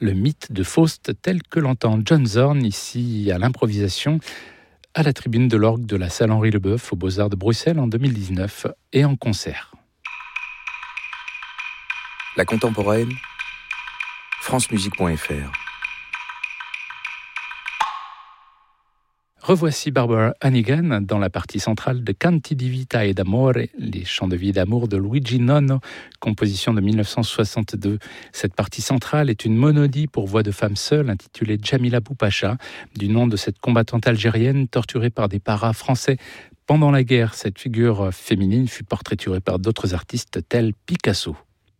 le mythe de Faust tel que l'entend John Zorn ici à l'improvisation à la tribune de l'orgue de la salle Henri Leboeuf aux Beaux-Arts de Bruxelles en 2019 et en concert. La contemporaine, francemusique.fr. Revoici Barbara Hannigan dans la partie centrale de Canti di vita e d'amore, les chants de vie et d'amour de Luigi Nono, composition de 1962. Cette partie centrale est une monodie pour voix de femme seule intitulée Djamila Boupacha, du nom de cette combattante algérienne torturée par des paras français. Pendant la guerre, cette figure féminine fut portraiturée par d'autres artistes tels Picasso.